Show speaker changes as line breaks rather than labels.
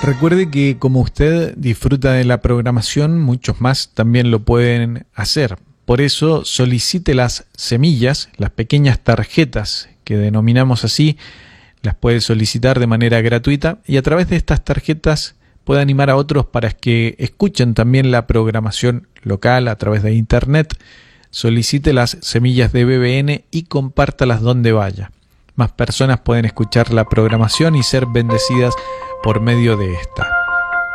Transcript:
Recuerde que como usted disfruta de la programación, muchos más también lo pueden hacer. Por eso solicite las semillas, las pequeñas tarjetas que denominamos así, las puede solicitar de manera gratuita y a través de estas tarjetas puede animar a otros para que escuchen también la programación local a través de internet. Solicite las semillas de BBN y compártalas donde vaya. Más personas pueden escuchar la programación y ser bendecidas por medio de esta.